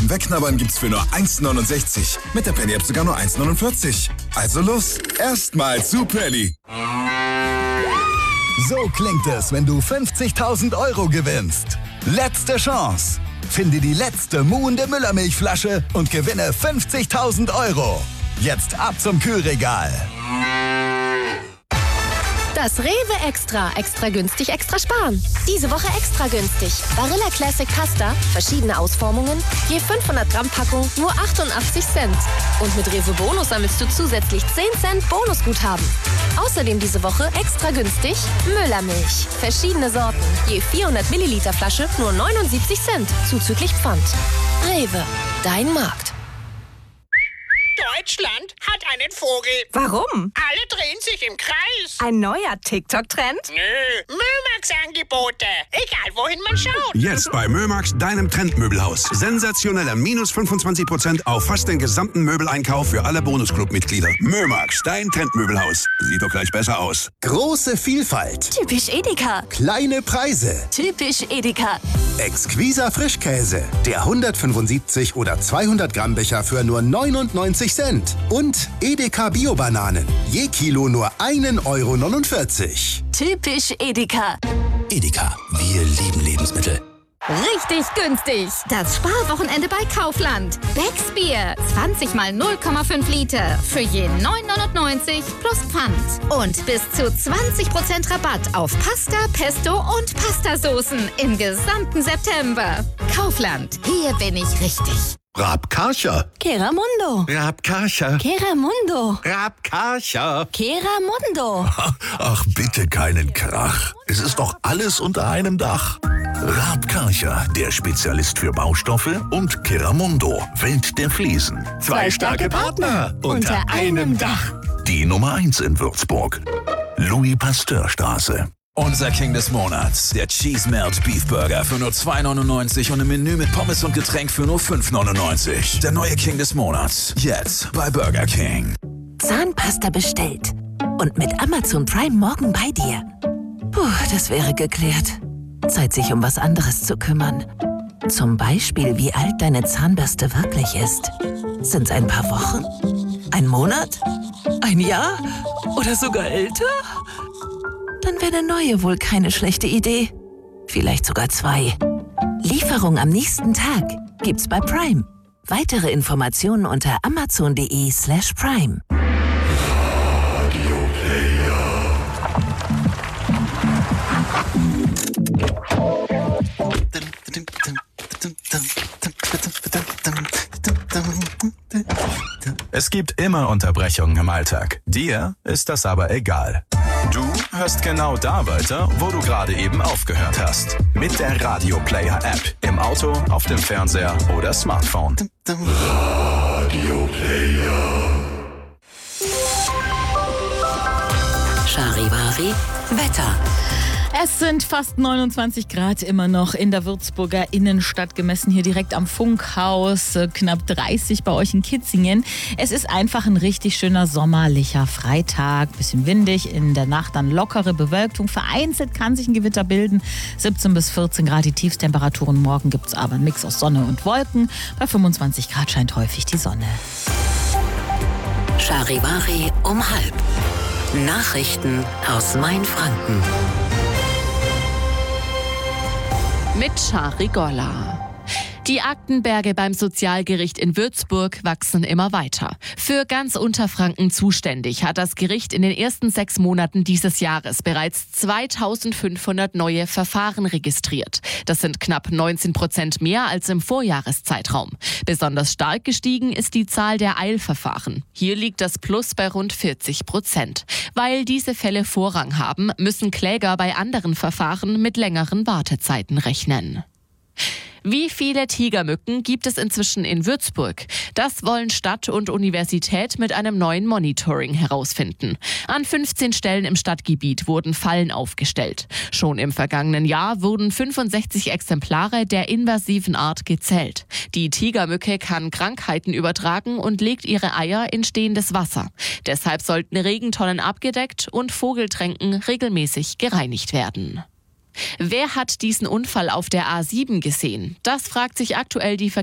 zum Wegknabbern gibt's für nur 1,69. Mit der Penny-App sogar nur 1,49. Also los, erstmal zu Penny. So klingt es, wenn du 50.000 € gewinnst. Letzte Chance. Finde die letzte muhende Müllermilchflasche und gewinne 50.000 €. Jetzt ab zum Kühlregal. Das Rewe Extra. Extra günstig, extra sparen. Diese Woche extra günstig. Barilla Classic Pasta, verschiedene Ausformungen, je 500 Gramm Packung, nur 88 Cent. Und mit Rewe Bonus sammelst du zusätzlich 10 Cent Bonusguthaben. Außerdem diese Woche extra günstig Müllermilch. Verschiedene Sorten, je 400 Milliliter Flasche, nur 79 Cent, zuzüglich Pfand. Rewe, dein Markt. Deutschland hat einen Vogel. Warum? Alle drehen sich im Kreis. Ein neuer TikTok-Trend? Nö, Mömax-Angebote. Egal, wohin man schaut. Jetzt bei Mömax, deinem Trendmöbelhaus. Sensationeller minus 25% auf fast den gesamten Möbeleinkauf für alle Bonusclub-Mitglieder. Mömax, dein Trendmöbelhaus. Sieht doch gleich besser aus. Große Vielfalt. Typisch Edeka. Kleine Preise. Typisch Edeka. Exquiser Frischkäse. Der 175 oder 200 Gramm Becher für nur 99 Cent. Und Edeka Bio-Bananen. Je Kilo nur 1,49 €. Typisch Edeka. Edeka, wir lieben Lebensmittel. Richtig günstig. Das Sparwochenende bei Kaufland. Becks Bier. 20 mal 0,5 Liter. Für je 9,99 plus Pfand. Und bis zu 20% Rabatt auf Pasta, Pesto und Pastasoßen im gesamten September. Kaufland. Hier bin ich richtig. Rabkarcher. Keramundo. Rabkarcher. Keramundo. Rabkarcher. Keramundo. Ach, bitte keinen Krach. Es ist doch alles unter einem Dach. Rabkarcher, der Spezialist für Baustoffe, und Keramundo, Welt der Fliesen. Zwei starke Partner unter einem Dach. Die Nummer 1 in Würzburg. Louis-Pasteur-Straße. Unser King des Monats, der Cheese Melt Beef Burger für nur 2,99 und ein Menü mit Pommes und Getränk für nur 5,99. Der neue King des Monats, jetzt bei Burger King. Zahnpasta bestellt. Und mit Amazon Prime morgen bei dir. Puh, das wäre geklärt. Zeit, sich um was anderes zu kümmern. Zum Beispiel, wie alt deine Zahnbürste wirklich ist. Sind's ein paar Wochen? Ein Monat? Ein Jahr? Oder sogar älter? Dann wäre eine neue wohl keine schlechte Idee. Vielleicht sogar 2. Lieferung am nächsten Tag gibt's bei Prime. Weitere Informationen unter amazon.de/prime. Es gibt immer Unterbrechungen im Alltag. Dir ist das aber egal. Du hörst genau da weiter, wo du gerade eben aufgehört hast. Mit der Radio Player App. Im Auto, auf dem Fernseher oder Smartphone. Radio Player. Charivari Wetter. Es sind fast 29 Grad immer noch in der Würzburger Innenstadt gemessen, hier direkt am Funkhaus, knapp 30 bei euch in Kitzingen. Es ist einfach ein richtig schöner sommerlicher Freitag, bisschen windig, in der Nacht dann lockere Bewölkung, vereinzelt kann sich ein Gewitter bilden, 17 bis 14 Grad die Tiefstemperaturen, morgen gibt es aber einen Mix aus Sonne und Wolken, bei 25 Grad scheint häufig die Sonne. Charivari um 12:30. Nachrichten aus Mainfranken. Mit Shari Golla. Die Aktenberge beim Sozialgericht in Würzburg wachsen immer weiter. Für ganz Unterfranken zuständig hat das Gericht in den ersten 6 Monaten dieses Jahres bereits 2500 neue Verfahren registriert. Das sind knapp 19% mehr als im Vorjahreszeitraum. Besonders stark gestiegen ist die Zahl der Eilverfahren. Hier liegt das Plus bei rund 40%. Weil diese Fälle Vorrang haben, müssen Kläger bei anderen Verfahren mit längeren Wartezeiten rechnen. Wie viele Tigermücken gibt es inzwischen in Würzburg? Das wollen Stadt und Universität mit einem neuen Monitoring herausfinden. An 15 Stellen im Stadtgebiet wurden Fallen aufgestellt. Schon im vergangenen Jahr wurden 65 Exemplare der invasiven Art gezählt. Die Tigermücke kann Krankheiten übertragen und legt ihre Eier in stehendes Wasser. Deshalb sollten Regentonnen abgedeckt und Vogeltränken regelmäßig gereinigt werden. Wer hat diesen Unfall auf der A7 gesehen? Das fragt sich aktuell die